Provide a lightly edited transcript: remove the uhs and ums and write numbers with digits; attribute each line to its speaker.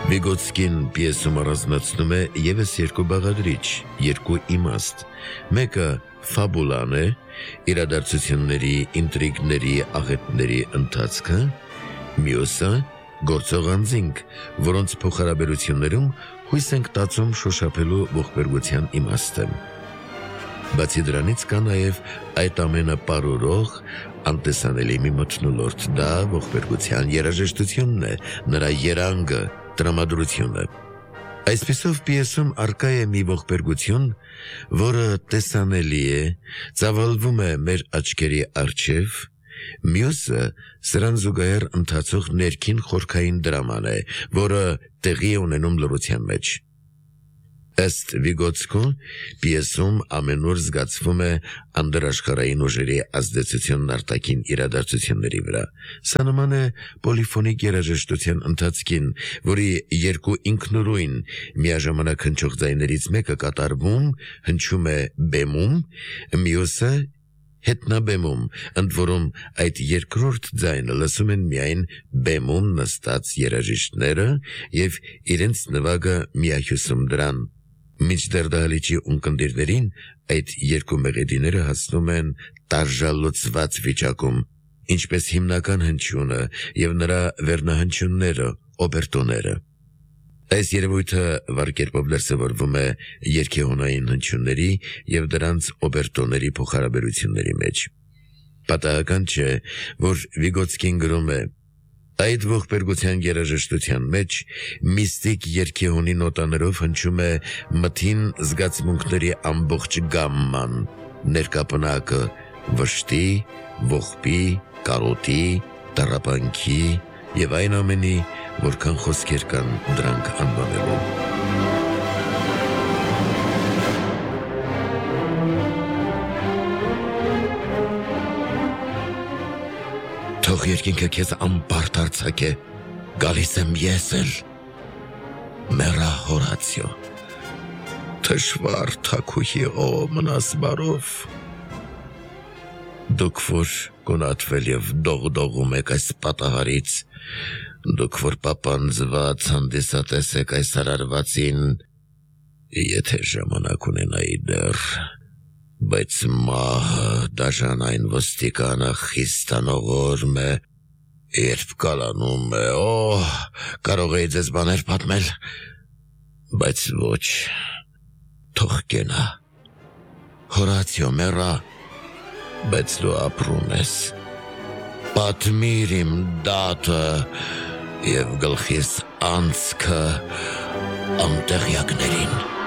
Speaker 1: Վիգոտսկին պիեսում առանձնացնում է ևս երկու բաղադրիչ, երկու իմաստ, մեկը ֆաբուլան է, իրադարձությունների, ինտրիգների, աղետների ընթացքը, մյուսը գործող անձինք, որոնց փոխհարաբերություններում հույս ենք տածում շոշափելու ողբերգության իմաստը։ Բացի դրանից կա նաև այդ ամենը պարուրող, անտեսանելի մի մթնոլորտ, դա ողբերգության երաժշտությունն է, նրա երանգը, տրամադրությունը։ Այսպիսով պիեսում առկա է մի ողբերգություն, որը տեսանելի է, ծավալվում է մեր աչքերի առջև, մյուսը սրան զուգահեռ ընթացող ներքին խորքային դրաման է, որը տեղի է ունենում լռության մեջ։ Ըստ Վիգոտսկու, պիեսում ամենուր զգացվում է անդրաշխարհային ուժերի ազդեցությունն արտաքին իրադարձությունների վրա։ Սա նման է պոլիֆոնիկ երաժշտության ընթացքին, որի երկու ինքնուրույն միաժամանակ հնչող ձայներից մեկը կատարվում, հնչում է բեմում, մյուսը հետնաբեմում, ընդ որում այդ երկրորդ ձայնը լսում են միայն բեմում նստած երաժիշտները և իրենց նվագը միահյուսում դրան։ Մինչդեռ դահլիճի ունկնդիրներին այդ երկու մեղեդիները հասնում են տարժալուծված վիճակում, ինչպես հիմնական հնչյունը և նրա վերնահնչյունները, օբերտոները։ Այս երևույթը վառ կերպով դրսևորվում է երգեհոնային հնչյունների և դրանց օբերտոների փոխհարաբերությունների մեջ։ Պատահական չէ, որ Վիգոտսկին գրում է. այդ ողբերգության երաժշտության մեջ միստիկ երգեհոնի նոտաներով հնչում է մթին զգացմունքների ամբողջ գամման, ներկապնակը վշտի, ողբի, կարոտի, տառապանքի և այն ամենի, որքան խոսքեր կան դրանք անվանելու։ Թող երկինքը քեզ անպարտ արձակե, գալիս եմ ես էլ, մեռա Հորացիո, թշվառ թագուհի ո մնաս բարով։ Դուք որ գունատվել և դողդողում եք այս պատահարից, դուք որ պապանձված հանդիսատես եք այս արարվածին, եթե ժամանակ ունենայի դեռ, բայց մահը դաժան այն ոստիկանը խիստանողորմ է, երբ կալանում է, կարող էի ձեզ բաներ պատմել, բայց ոչ, թող կենա, Հորացիո մեռա, բայց դու ապրում ես, պատմիր իմ դատը և գլխիս անցքը անտեղյակներին։